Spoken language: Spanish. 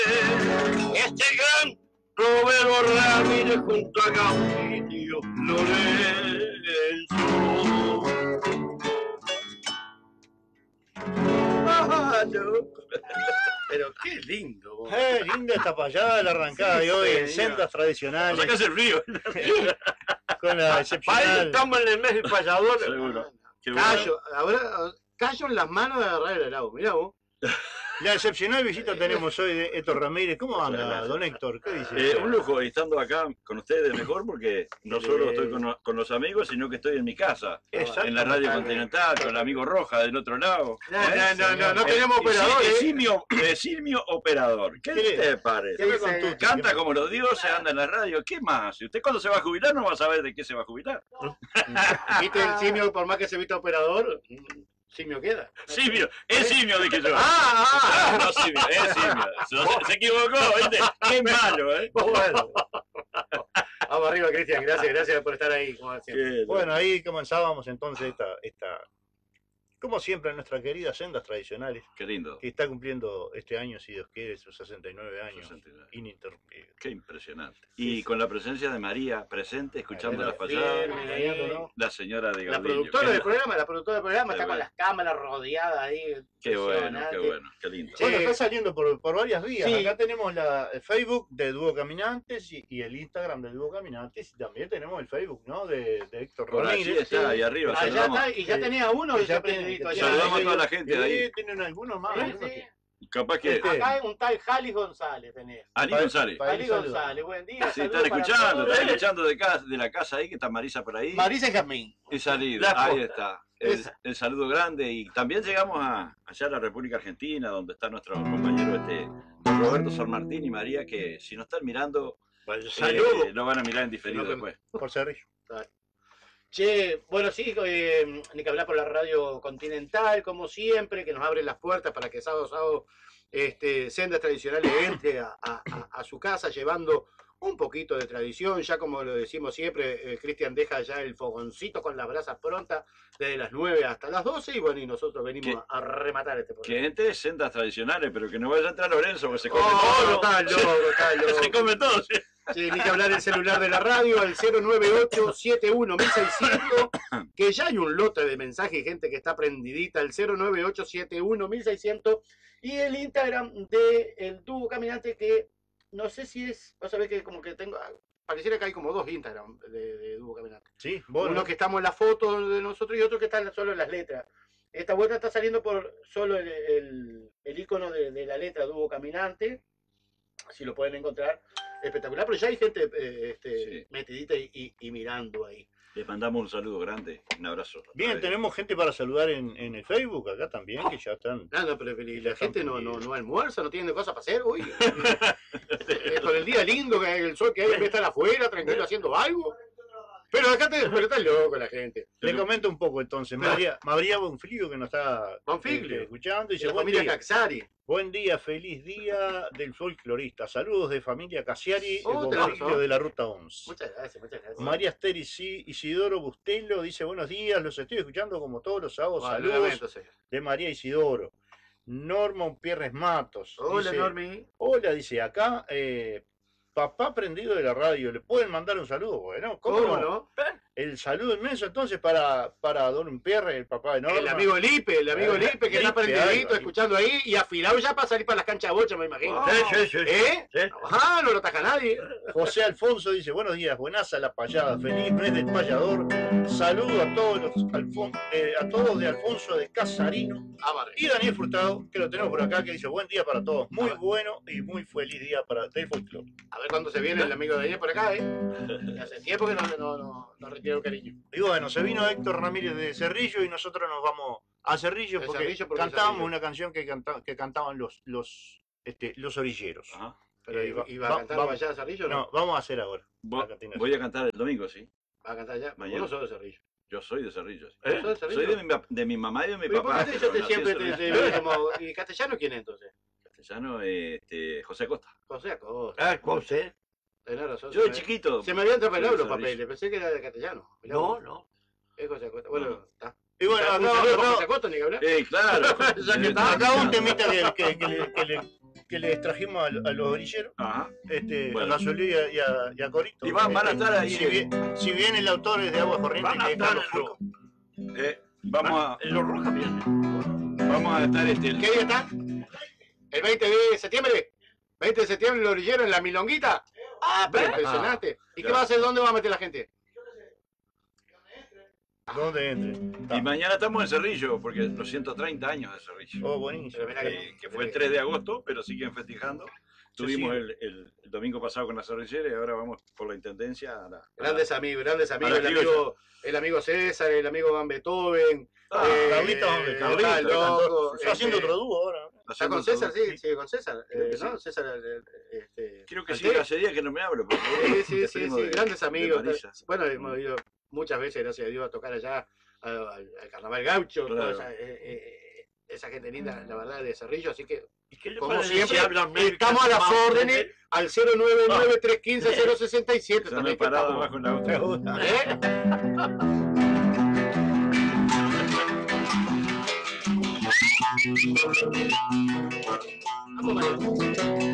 este gran Roberto Ramírez junto a Gaudio Lorenzo. Ah, no. Pero qué lindo. Linda esta payada, la arrancada de hoy en sendas tradicionales. Acá hace frío. Con la excepcional. Estamos en el mes del payador. Seguro. Callo, ahora callo en las manos de agarrar el helado. Mirá vos. La excepcional visita tenemos hoy de Héctor Ramírez. ¿Cómo anda, don Héctor? ¿Qué dice? Un lujo estando acá con ustedes mejor porque no solo estoy con los amigos, sino que estoy en mi casa, en la Radio Continental, con el amigo Roja del otro lado. No tenemos operador. Simio operador. ¿Qué te parece? Canta como los dioses, anda en la radio. ¿Qué más? ¿Usted cuando se va a jubilar no va a saber de qué se va a jubilar? ¿Viste el simio por más que se vista operador? Simio queda. Simio, es simio, dije yo. No, simio, es simio. Se equivocó, ¿viste? Qué malo, ¿eh? Bueno. Vamos arriba, Cristian. Gracias por estar ahí. Bueno, ahí comenzábamos entonces esta como siempre, nuestra querida Sendas Tradicionales. Qué lindo. Que está cumpliendo este año, si Dios quiere, sus 69 años. 69. Ininterrumpido. Qué impresionante. Y con la presencia de María presente, escuchando las payadas. La señora de Gaudio. La productora del programa está con las cámaras rodeadas ahí. Qué bueno, qué lindo. Bueno, está saliendo por varias vías. Sí. Acá tenemos el Facebook de Dúo Caminantes y el Instagram de Dúo Caminantes. Y también tenemos el Facebook, ¿no? De Héctor Por Ramírez. allí está, ahí arriba. Allá está, y ya tenía uno. Saludamos a toda la gente de ahí. Tienen algunos más. Capaz que. Acá hay un tal Jali González tenés. Ali González. Ali González, buen día. Sí, están escuchando de la casa ahí, que está Marisa por ahí. Marisa y Jazmín. Y salido, ahí está. El saludo grande. Y también llegamos allá a la República Argentina, donde está nuestro compañero Roberto San Martín y María, que si nos están mirando, lo van a mirar en diferido después. Por Cerrillo. Che, bueno, sí, ni que hablar por la Radio Continental, como siempre, que nos abre las puertas para que sábado, Sendas Tradicionales entre a su casa llevando un poquito de tradición. Ya como lo decimos siempre, Cristian deja ya el fogoncito con las brasas prontas desde las 9 hasta las 12 y bueno, y nosotros venimos a rematar este programa. Que entre Sendas Tradicionales, pero que no vaya a entrar Lorenzo, que se come todo. Está loco. Se come todo, sí. Sí, ni que hablar el celular de la radio, al 098-71-1600, que ya hay un lote de mensajes y gente que está prendidita, el 098-71-1600, y el Instagram del Dúo Caminante, que no sé si es, vos sabés que como que tengo, pareciera que hay como dos Instagram de Dúo Caminante. Sí, bueno. Uno que estamos en la foto de nosotros y otro que está solo en las letras. Esta vuelta está saliendo por solo el icono de la letra Dúo Caminante, si lo pueden encontrar. Espectacular, pero ya hay gente metidita y mirando ahí. Les mandamos un saludo grande, un abrazo. Bien, tenemos gente para saludar en el Facebook acá también, que ya están. No, pero la gente no almuerza, no tiene cosas para hacer hoy. Con el día lindo, que el sol que hay, en vez de estar afuera, tranquilo, haciendo algo. Pero acá está loco la gente. Le comento un poco entonces. María Bonfilio, que nos está escuchando, dice: buen día, Caxari. Buen día, feliz día del folclorista. Saludos de familia Casiari, el Bonfilio Bonfilio de la Ruta 11. Muchas gracias. María Esther Isidoro Bustelo dice: buenos días, los estoy escuchando como todos los sábados. Saludos de María Isidoro. Norma Pierres Matos. Hola, Normi. Hola, dice acá. Papá prendido de la radio, ¿le pueden mandar un saludo? Bueno, ¿cómo no? El saludo inmenso entonces para Don Pierre, el papá de Norma. El amigo Lipe, que está prendidito, escuchando ahí y afilado ya para salir para las canchas de bocha, me imagino. Sí. No lo ataca nadie. José Alfonso dice: buenos días, buenaza la payada, feliz mes del payador. Saludo a todos a todos de Alfonso de Casarino. Y Daniel Furtado, que lo tenemos por acá, que dice: buen día para todos, muy bueno y muy feliz día del folclore. A ver cuándo se viene el amigo de Daniel por acá, hace tiempo que no retiro cariño. Y bueno, se vino Héctor Ramírez de Cerrillo y nosotros nos vamos a Cerrillo porque cantábamos una canción que cantaban los orilleros. Ajá. Pero ¿iba a cantar allá a Cerrillo? No, vamos a hacer ahora. Voy a cantar el domingo, sí. ¿Va a cantar allá? Mañana. Yo soy de Cerrillo. Yo soy de Cerrillo. Sí. Soy de mi mamá y de mi ¿Pero papá. por qué yo siempre te como... ¿Y castellano quién es entonces? Castellano, José Acosta. José Acosta. José. Tenés razón. Yo de chiquito. Se me habían atropellado los papeles, pensé que era de castellano. No. Es José Acosta. Bueno, está. Y bueno, acá José Acosta, ni que hablar. Claro. Ya que está. Acá un temita que les trajimos a los orilleros, Ajá. a Solí y a Corito. Y van a estar ahí. Si bien el autor es de Agua Corriente, Van a que es estar Carlos en Fulco. Los Rojas vienen. Vamos a estar ¿Qué día está? El 20 de septiembre. 20 de septiembre, el orillero en la Milonguita. Ah, pero impresionante. ¿Y qué va a hacer? ¿Dónde va a meter la gente? ¿Dónde entre? Y mañana estamos en Cerrillo, porque los 130 años de Cerrillo. Oh, buenísimo. Que fue el 3 de agosto, pero siguen festejando. Estuvimos el domingo pasado con la cervillera y ahora vamos por la intendencia a la... Grandes amigos. a El amigo César, el amigo Van Beethoven. Carlitos, está loco. Está haciendo otro dúo ahora. ¿Está con César? Sí, sigue con César. Creo que ¿No? sí. César, Creo que sí, hace días que no me hablo. Sí, grandes amigos. Marisa. Bueno, hemos ido muchas veces, gracias a Dios, a tocar allá al Carnaval Gaucho, Claro. toda esa gente linda, la verdad, de Cerrillo, así que, ¿Y qué le como parece siempre, si hablan América estamos a las Mountain? órdenes al 099-315-067. Se me también ha parado estamos. abajo en la otra. Vamos, María.